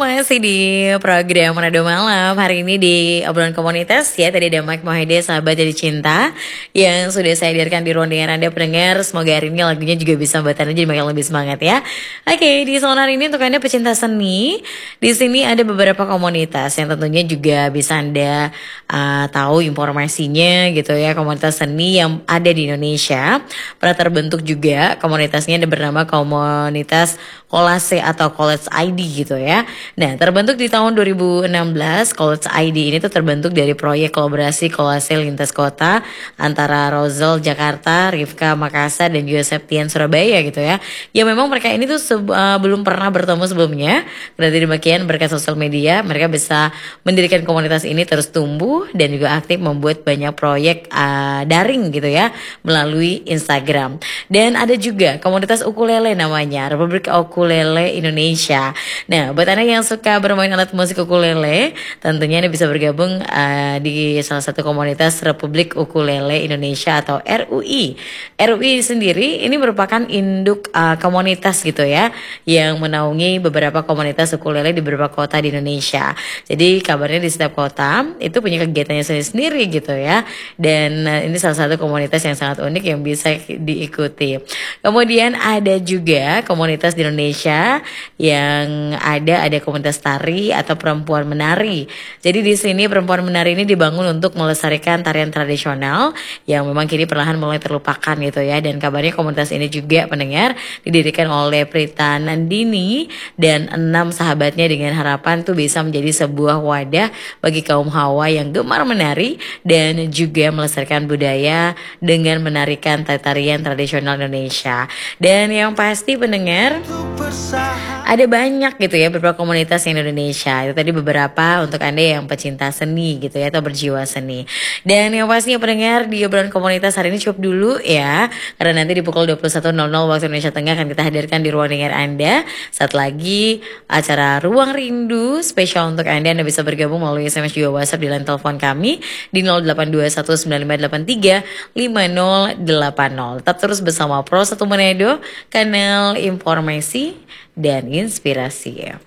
masih di program Manado Malam. Hari ini di obrolan komunitas ya. Tadi ada Mike Mohede, Sahabat Jadi Cinta, yang sudah saya hadirkan di ruang dengar Anda pendengar. Semoga hari ini lagunya juga bisa membuat Anda jadi makin lebih semangat ya. Oke, di soal hari ini untuk Anda pecinta seni, di sini ada beberapa komunitas yang tentunya juga bisa Anda tahu informasinya gitu ya. Komunitas seni yang ada di Indonesia pernah terbentuk juga. Komunitasnya ada bernama Komunitas Kolase atau College ID gitu ya. Nah, terbentuk di tahun 2016. College ID ini tuh terbentuk dari proyek kolaborasi kolase lintas kota antara Rosel Jakarta, Rifka Makassar, dan juga Septian Surabaya gitu ya. Ya memang mereka ini tuh belum pernah bertemu sebelumnya. Berarti demikian berkat sosial media mereka bisa mendirikan komunitas ini terus tumbuh dan juga aktif membuat banyak proyek daring gitu ya melalui Instagram. Dan ada juga komunitas ukulele namanya, Republik Ukulele Indonesia. Nah, buat Anda yang suka bermain alat musik ukulele, tentunya Anda bisa bergabung di salah satu komunitas Republik Ukulele Indonesia atau RUI. RUI sendiri ini merupakan induk komunitas gitu ya, yang menaungi beberapa komunitas ukulele di beberapa kota di Indonesia. Jadi kabarnya di setiap kota itu punya kegiatannya sendiri gitu ya. Dan ini salah satu komunitas yang sangat unik yang bisa diikuti. Kemudian ada juga komunitas di Indonesia yang ada komunitas tari atau perempuan menari. Jadi di sini perempuan menari ini dibangun untuk melestarikan tarian tradisional yang memang kini perlahan mulai terlupakan gitu ya. Dan kabarnya komunitas ini juga pendengar didirikan oleh Prita Nandini dan 6 sahabatnya dengan harapan tuh bisa menjadi sebuah wadah bagi kaum hawa yang gemar menari dan juga melestarikan budaya dengan menarikan tarian tradisional Indonesia. Dan yang pasti pendengar ada banyak gitu ya beberapa komunitas yang di Indonesia. Itu tadi beberapa untuk Anda yang pecinta seni gitu ya atau berjiwa seni. Dan yang pastinya pendengar di obrolan komunitas hari ini cukup dulu ya. Karena nanti di pukul 21.00 waktu Indonesia Tengah akan kita hadirkan di ruang dengar Anda. Saat lagi acara Ruang Rindu spesial untuk Anda. Anda bisa bergabung melalui SMS juga WhatsApp di line telepon kami di 082195835080. Tetap terus bersama Pro 1 Manado, kanal informasi dan inspirasi.